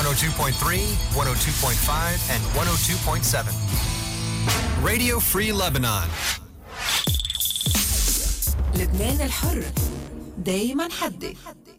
102.3, 102.5, and 102.7. Radio Free Lebanon. لبنان الحر دايما حدك.